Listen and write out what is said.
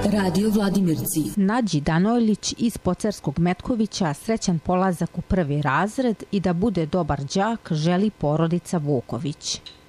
Radio Vladimirci. Nađi Danojlić iz Pocerskog Metkovića srećan polazak u 1. razred i da bude dobar đak želi porodica Vuković.